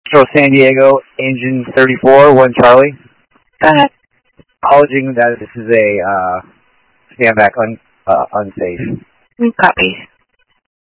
Metro San Diego, engine 34, 1 Charlie. Go ahead. Acknowledging that this is a stand back unsafe. Copy.